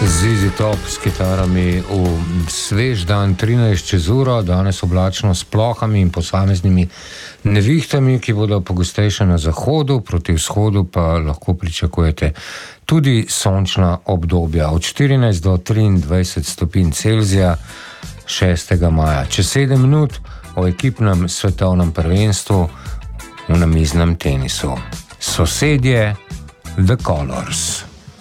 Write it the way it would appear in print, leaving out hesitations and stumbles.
ZZ Top s kitarami v svež dan 13 čez uro, danes oblačno s plohami in posameznimi nevihtami, ki bodo pogostejše na zahodu, proti vzhodu pa lahko pričakujete tudi sončna obdobja od 14 do 23 stopinj Celzija 6. maja. Čez 7 minut o ekipnem svetovnem prvenstvu v namiznem tenisu. Sosedje The Colors.